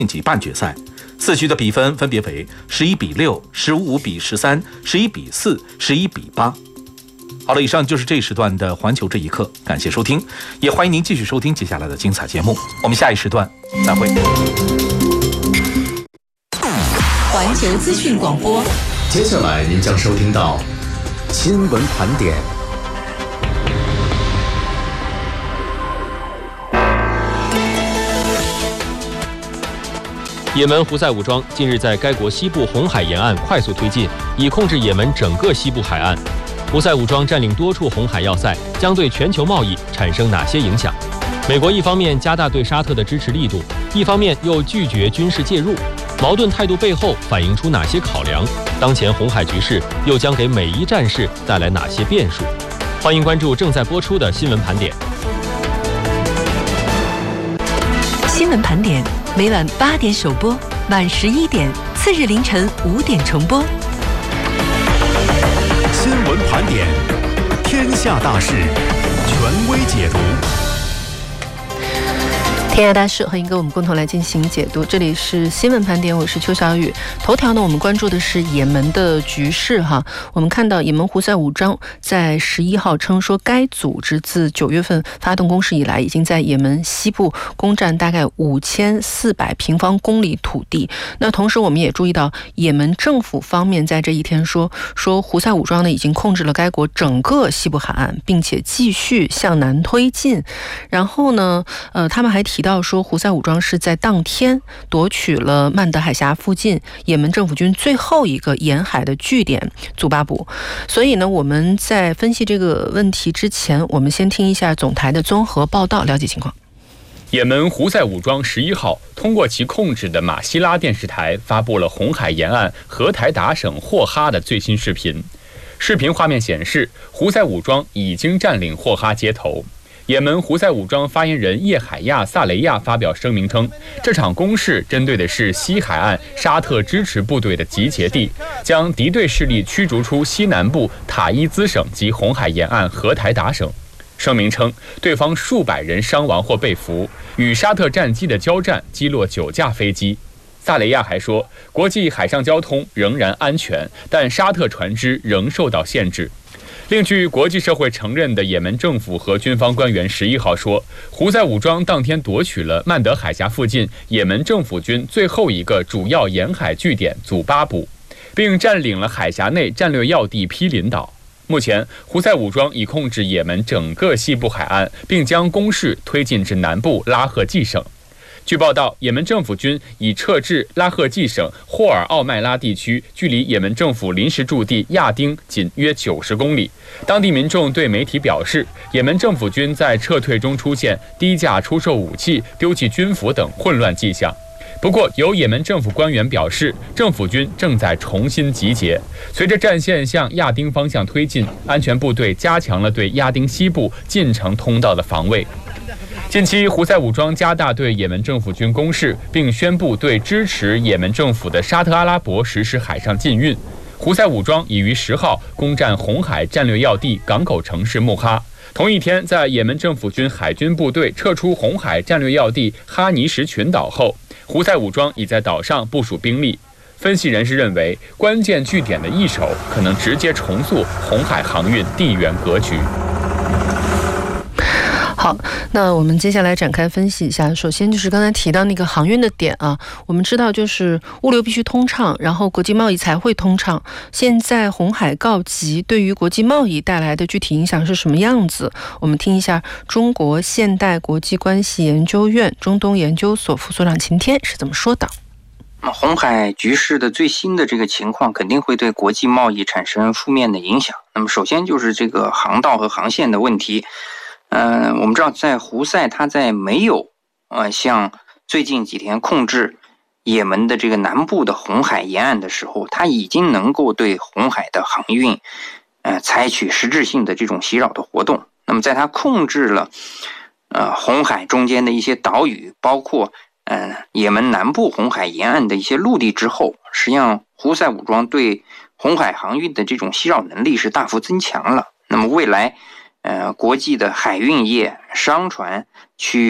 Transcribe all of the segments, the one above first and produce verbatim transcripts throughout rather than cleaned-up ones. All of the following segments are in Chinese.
晋级半决赛。四局的比分分别为十一比六、十五比十三、十一比四、十一比八。好了，以上就是这一时段的环球这一刻，感谢收听，也欢迎您继续收听接下来的精彩节目。我们下一时段再会。 环球资讯广播， 接下来您将收听到新闻盘点。 也门胡塞武装近日在该国西部红海沿岸快速推进，以控制也门整个西部海岸。胡塞武装占领多处红海要塞，将对全球贸易产生哪些影响？美国一方面加大对沙特的支持力度，一方面又拒绝军事介入，矛盾态度背后反映出哪些考量？当前红海局势又将给美伊战事带来哪些变数？欢迎关注正在播出的新闻盘点。 新闻盘点每晚八点首播，晚十一点，次日凌晨五点重播。 新闻盘点，天下大事，权威解读。 天下大事，欢迎跟我们共同来进行解读。这里是新闻盘点，我是邱小雨。头条呢，我们关注的是也门的局势哈。我们看到也门胡塞武装在十一号称说，该组织自九月份发动攻势以来，已经在也门西部攻占大概五千四百平方公里土地。那同时，我们也注意到，也门政府方面在这一天说，说胡塞武装呢已经控制了该国整个西部海岸，并且继续向南推进。然后呢，呃，他们还提。提到说，胡塞武装是在当天夺取了曼德海峡附近也门政府军最后一个沿海的据点祖巴卜。所以呢，我们在分析这个问题之前，我们先听一下总台的综合报道，了解情况。 也门胡塞武装十一号通过其控制的马希拉电视台发布了红海沿岸荷台达省霍哈的最新视频。视频画面显示，胡塞武装已经占领霍哈街头。也门胡塞武装发言人叶海亚·萨雷亚发表声明称，这场攻势针对的是西海岸沙特支持部队的集结地，将敌对势力驱逐出西南部塔伊兹省及红海沿岸荷台达省。声明称，对方数百人伤亡或被俘，与沙特战机的交战击落九架飞机。萨雷亚还说，国际海上交通仍然安全，但沙特船只仍受到限制。另据国际社会承认的也门政府和军方官员十一号说，胡塞武装当天夺取了曼德海峡附近也门政府军最后一个主要沿海据点祖巴卜，并占领了海峡内战略要地毗邻岛。目前，胡塞武装已控制也门整个西部海岸，并将攻势推进至南部拉赫季省。据报道，也门政府军已撤至拉赫季省霍尔奥麦拉地区，距离也门政府临时驻地亚丁仅约九十公里。当地民众对媒体表示，也门政府军在撤退中出现低价出售武器、丢弃军服等混乱迹象。不过，有也门政府官员表示，政府军正在重新集结。随着战线向亚丁方向推进，安全部队加强了对亚丁西部进城通道的防卫。近期，胡塞武装加大对也门政府军攻势，并宣布对支持也门政府的沙特阿拉伯实施海上禁运。胡塞武装已于十号攻占红海战略要地港口城市穆哈。同一天，在也门政府军海军部队撤出红海战略要地哈尼什群岛后，胡塞武装已在岛上部署兵力。分析人士认为，关键据点的易手可能直接重塑红海航运地缘格局。 好，那我们接下来展开分析一下。首先就是刚才提到那个航运的点啊，我们知道就是物流必须通畅，然后国际贸易才会通畅。现在红海告急，对于国际贸易带来的具体影响是什么样子？我们听一下中国现代国际关系研究院中东研究所副所长秦天是怎么说的。 红海局势的最新的这个情况肯定会对国际贸易产生负面的影响。那么首先就是这个航道和航线的问题。嗯、呃，我们知道在胡塞，它在没有呃像最近几天控制也门的这个南部的红海沿岸的时候，它已经能够对红海的航运呃采取实质性的这种袭扰的活动。那么在它控制了呃红海中间的一些岛屿，包括呃也门南部红海沿岸的一些陆地之后，实际上胡塞武装对红海航运的这种袭扰能力是大幅增强了。那么未来呃，国际的海运业、商船去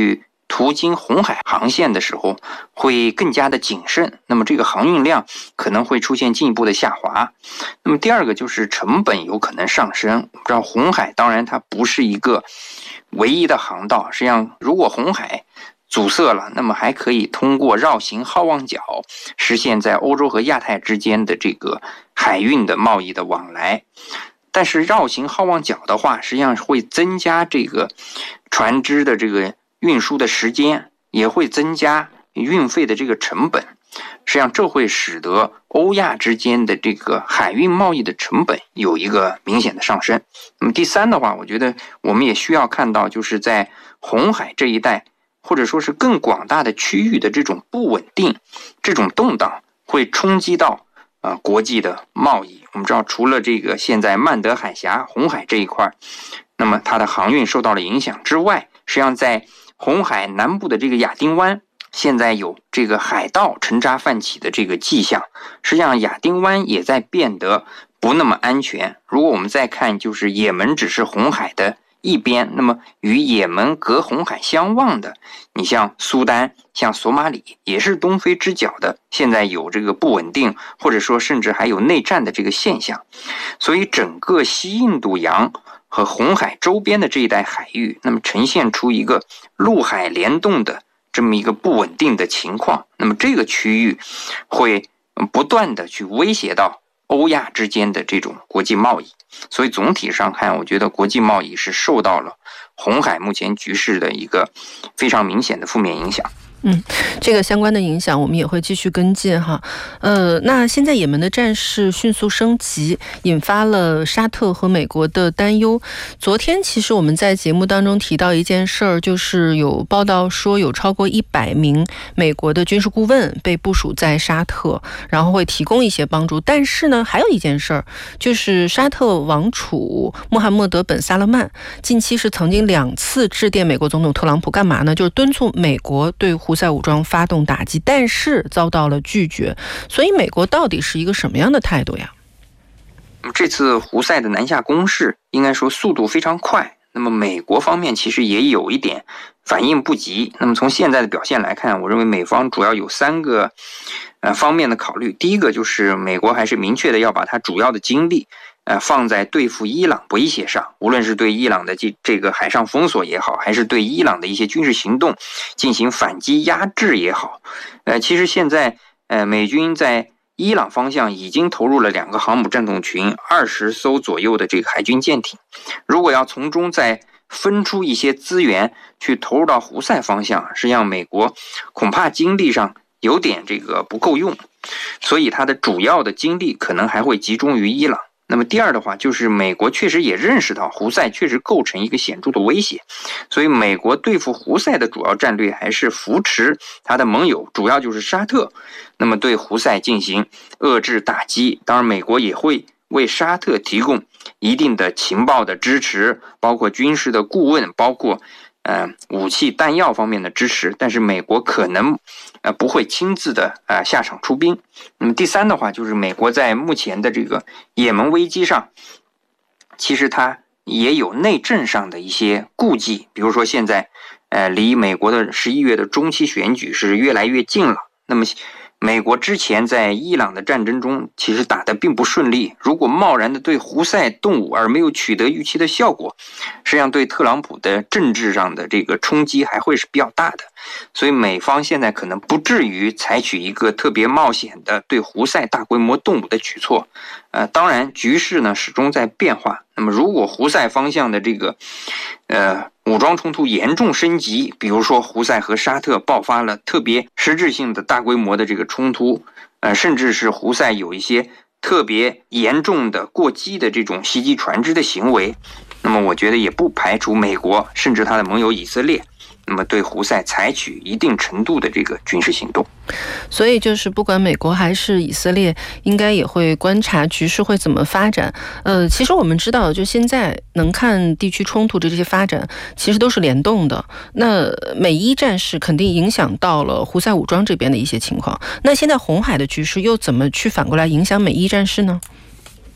途经红海航线的时候会更加的谨慎，那么这个航运量可能会出现进一步的下滑。那么第二个就是成本有可能上升。我们知道红海当然它不是一个唯一的航道，实际上如果红海阻塞了，那么还可以通过绕行好望角实现在欧洲和亚太之间的这个海运的贸易的往来。但是绕行好望角的话，实际上会增加这个船只的这个运输的时间，也会增加运费的这个成本。实际上这会使得欧亚之间的这个海运贸易的成本有一个明显的上升。那么第三的话，我觉得我们也需要看到，就是在红海这一带或者说是更广大的区域的这种不稳定，这种动荡会冲击到啊、呃、国际的贸易。我们知道除了这个现在曼德海峡红海这一块，那么它的航运受到了影响之外，实际上在红海南部的这个亚丁湾现在有这个海盗沉渣泛起的这个迹象，实际上亚丁湾也在变得不那么安全。如果我们再看，就是也门只是红海的一边，那么与也门隔红海相望的，你像苏丹、像索马里，也是东非之角的，现在有这个不稳定，或者说甚至还有内战的这个现象。所以整个西印度洋和红海周边的这一带海域，那么呈现出一个陆海联动的这么一个不稳定的情况。那么这个区域会不断的去威胁到欧亚之间的这种国际贸易。所以总体上看，我觉得国际贸易是受到了红海目前局势的一个非常明显的负面影响。 嗯，这个相关的影响我们也会继续跟进哈。呃，那现在也门的战事迅速升级，引发了沙特和美国的担忧。昨天其实我们在节目当中提到一件事儿，就是有报道说有超过一百名美国的军事顾问被部署在沙特，然后会提供一些帮助。但是呢，还有一件事儿，就是沙特王储穆罕默德本萨勒曼近期是曾经两次致电美国总统特朗普，干嘛呢？就是敦促美国对胡塞武装发动打击，但是遭到了拒绝。所以美国到底是一个什么样的态度呀？ 这次胡塞的南下攻势应该说速度非常快，那么美国方面其实也有一点反应不及。那么从现在的表现来看，我认为美方主要有三个呃方面的考虑。第一个就是美国还是明确的要把它主要的精力呃，放在对付伊朗威胁上，无论是对伊朗的这这个海上封锁也好，还是对伊朗的一些军事行动进行反击压制也好，呃，其实现在呃美军在伊朗方向已经投入了两个航母战斗群，二十艘左右的这个海军舰艇。如果要从中再分出一些资源去投入到胡塞方向，实际上美国恐怕精力上有点这个不够用，所以它的主要的精力可能还会集中于伊朗。那么第二的话，就是美国确实也认识到胡塞确实构成一个显著的威胁，所以美国对付胡塞的主要战略还是扶持他的盟友，主要就是沙特，那么对胡塞进行遏制打击。当然美国也会为沙特提供一定的情报的支持，包括军事的顾问，包括呃武器弹药方面的支持，但是美国可能呃不会亲自的呃下场出兵。那么第三的话，就是美国在目前的这个也门危机上，其实它也有内政上的一些顾忌，比如说现在呃离美国的十一月的中期选举是越来越近了，那么美国之前在伊朗的战争中其实打得并不顺利，如果贸然的对胡塞动武而没有取得预期的效果，实际上对特朗普的政治上的这个冲击还会是比较大的。所以美方现在可能不至于采取一个特别冒险的对胡塞大规模动武的举措。呃，当然局势呢始终在变化，那么如果胡塞方向的这个呃武装冲突严重升级，比如说胡塞和沙特爆发了特别实质性的大规模的这个冲突，呃，甚至是胡塞有一些特别严重的过激的这种袭击船只的行为，那么我觉得也不排除美国甚至他的盟友以色列，那么对胡塞采取一定程度的这个军事行动。 所以就是不管美国还是以色列，应该也会观察局势会怎么发展。呃，其实我们知道，就现在能看地区冲突的这些发展，其实都是联动的。那美伊战事肯定影响到了胡塞武装这边的一些情况。那现在红海的局势又怎么去反过来影响美伊战事呢？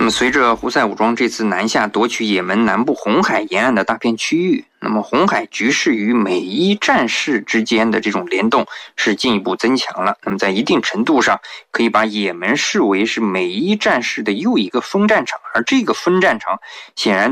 那么随着胡塞武装这次南下夺取也门南部红海沿岸的大片区域，那么红海局势与美伊战事之间的这种联动是进一步增强了。那么在一定程度上可以把也门视为是美伊战事的又一个分战场，而这个分战场显然